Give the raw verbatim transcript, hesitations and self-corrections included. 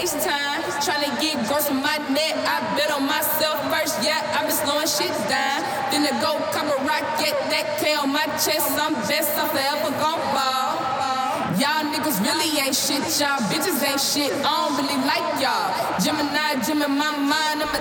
FaceTime. Tryna get gross on my neck. I bet on myself first, yeah, I been slowing shit down. Then to go cop a rocket, that K on my chest. I'm best, I'm forever gon' ball. Y'all niggas really ain't shit, y'all bitches ain't shit. I don't really like y'all. Gemini, Gem in my mind, I'ma